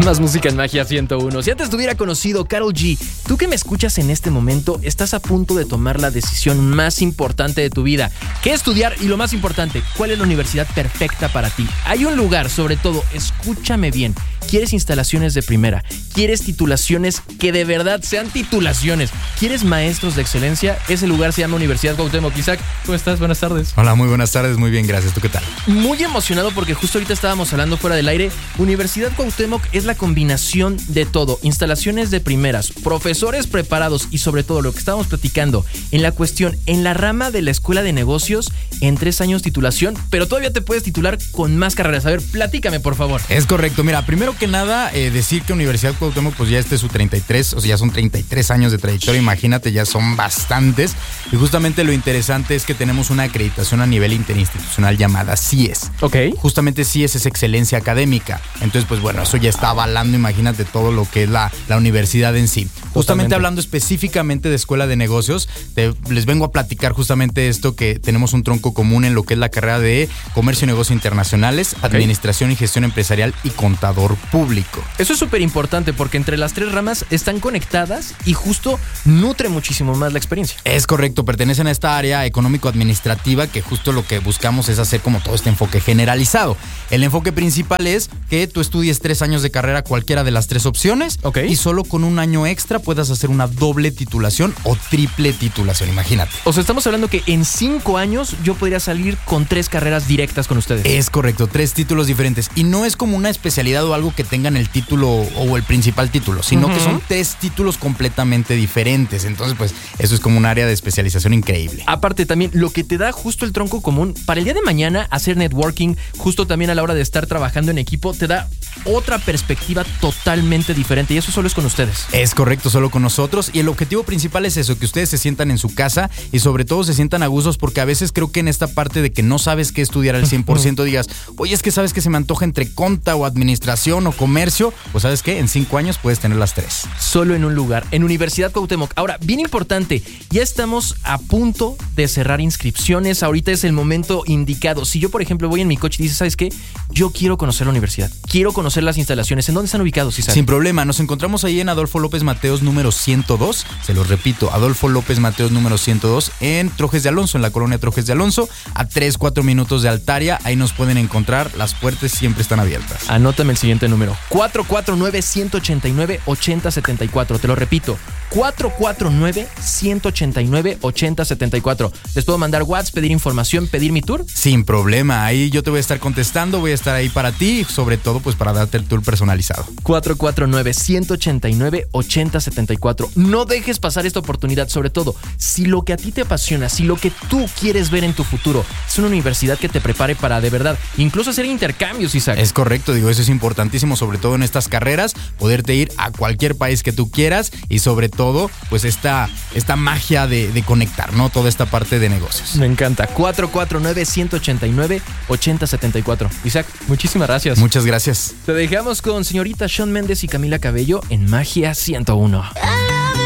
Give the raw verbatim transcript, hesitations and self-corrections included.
Más música en Magia ciento uno. Si antes te hubiera conocido, Karol G, tú que me escuchas en este momento, estás a punto de tomar la decisión más importante de tu vida. ¿Qué estudiar? Y lo más importante, ¿cuál es la universidad perfecta para ti? Hay un lugar, sobre todo, escúchame bien. ¿Quieres instalaciones de primera? ¿Quieres titulaciones que de verdad sean titulaciones? ¿Quieres maestros de excelencia? Ese lugar se llama Universidad Cuauhtémoc. Isaac, ¿cómo estás? Buenas tardes. Hola, muy buenas tardes. Muy bien, gracias. ¿Tú qué tal? Muy emocionado porque justo ahorita estábamos hablando fuera del aire. Universidad Cuauhtémoc es la combinación de todo. Instalaciones de primeras, profesores preparados y sobre todo lo que estábamos platicando en la cuestión, en la rama de la escuela de negocios, en tres años titulación, pero todavía te puedes titular con más carreras. A ver, platícame, por favor. Es correcto. Mira, primero que nada, eh, decir que Universidad Cuauhtémoc, pues ya este es su treinta y tres, o sea, ya son treinta y tres años de trayectoria, imagínate, ya son bastantes. Y justamente lo interesante es que tenemos una acreditación a nivel interinstitucional llamada C I E S. Ok. Justamente C I E S es excelencia académica. Entonces, pues bueno, eso ya está avalando, imagínate, todo lo que es la, la universidad en sí. Justamente Totalmente. Hablando específicamente de escuela de negocios, te, les vengo a platicar justamente esto, que tenemos un tronco común en lo que es la carrera de comercio y negocios internacionales, okay. administración y gestión empresarial y contador público. Eso es súper importante porque entre las tres ramas están conectadas y justo nutre muchísimo más la experiencia. Es correcto, pertenecen a esta área económico-administrativa que justo lo que buscamos es hacer como todo este enfoque generalizado. El enfoque principal es que tú estudies tres años de carrera cualquiera de las tres opciones, okay. y solo con un año extra puedas hacer una doble titulación o triple titulación, imagínate. O sea, estamos hablando que en cinco años yo podría salir con tres carreras directas con ustedes. Es correcto, tres títulos diferentes. Y no es como una especialidad o algo que tengan el título o el principal título, sino uh-huh. que son tres títulos completamente diferentes. Entonces, pues, eso es como un área de especialización increíble. Aparte, también lo que te da justo el tronco común, para el día de mañana hacer networking, justo también a la hora de estar trabajando en equipo, te da otra perspectiva totalmente diferente. Y eso solo es con ustedes. Es correcto, solo con nosotros. Y el objetivo principal es eso, que ustedes se sientan en su casa y sobre todo se sientan a gustos, porque a veces creo que en esta parte de que no sabes qué estudiar al cien por ciento digas, oye, es que sabes que se me antoja entre conta o administración o comercio, pues sabes que en cinco años puedes tener las tres. Solo en un lugar, en Universidad Cuauhtémoc. Ahora, bien importante, ya estamos a punto de cerrar inscripciones. Ahorita es el momento indicado. Si yo, por ejemplo, voy en mi coche y dices, ¿sabes qué? Yo quiero conocer la universidad, quiero conocer las instalaciones. ¿En dónde están ubicados, Isaac? Sin problema, nos encontramos ahí en Adolfo López Mateos número ciento dos, se los repito, Adolfo López Mateos número ciento dos, en Trojes de Alonso, en la colonia Trojes de Alonso, a tres, cuatro minutos de Altaria. Ahí nos pueden encontrar, las puertas siempre están abiertas. Anótame el siguiente número, cuatro cuatro nueve, uno ocho nueve, ocho cero siete cuatro. Te lo repito, cuatro cuatro nueve, uno ocho nueve, ocho cero siete cuatro. ¿Les puedo mandar WhatsApp, pedir información, pedir mi tour? Sin problema, ahí yo te voy a estar contestando, voy a estar ahí para ti, sobre todo pues para darte el tour personalizado. cuatro cuatro nueve, uno ocho nueve, ocho cero siete cuatro. No dejes pasar esta oportunidad, sobre todo si lo que a ti te apasiona, si lo que tú quieres ver en tu futuro es una universidad que te prepare para de verdad, incluso hacer intercambios, Isaac. Es correcto, digo, eso es importantísimo, sobre todo en estas carreras, poderte ir a cualquier país que tú quieras y sobre todo, pues esta, esta magia de, de conectar, ¿no? Toda esta parte de negocios. Me encanta. cuatro cuatro nueve, uno ocho nueve, ocho cero siete cuatro. Isaac, muchísimas gracias. Muchas gracias. Te dejamos con señorita Shawn Mendes y Camila Cabello en Magia ciento uno.